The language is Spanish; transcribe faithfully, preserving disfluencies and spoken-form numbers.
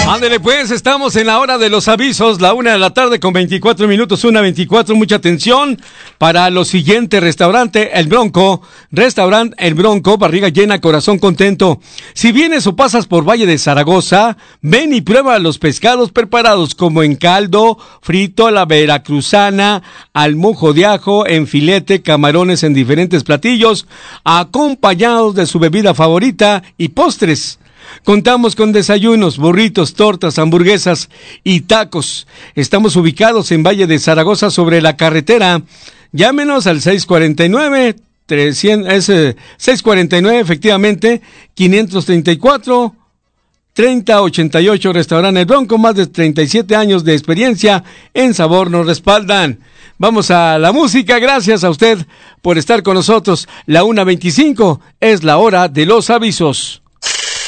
Ándele pues, estamos en la hora de los avisos, la una de la tarde con veinticuatro minutos, una veinticuatro, mucha atención para lo siguiente: restaurante El Bronco, restaurante El Bronco, barriga llena, corazón contento. Si vienes o pasas por Valle de Zaragoza, ven y prueba los pescados preparados como en caldo, frito a la veracruzana, al mojo de ajo, en filete, camarones en diferentes platillos, acompañados de su bebida favorita y postres. Contamos con desayunos, burritos, tortas, hamburguesas y tacos. Estamos ubicados en Valle de Zaragoza sobre la carretera. Llámenos al seis cuarenta y nueve, trescientos, es, eh, seis cuarenta y nueve, efectivamente, quinientos treinta y cuatro, treinta ochenta y ocho, Restaurante El Bronco, más de treinta y siete años de experiencia en sabor nos respaldan. Vamos a la música, gracias a usted por estar con nosotros. La una veinticinco es la hora de los avisos.